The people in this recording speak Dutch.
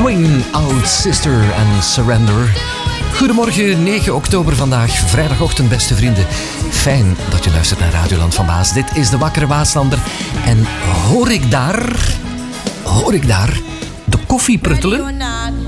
Swing Out Sister en Surrender. Goedemorgen, 9 oktober vandaag, vrijdagochtend beste vrienden. Fijn dat je luistert naar Radioland van Waas. Dit is de Wakkere Waaslander. En hoor ik daar de koffie pruttelen?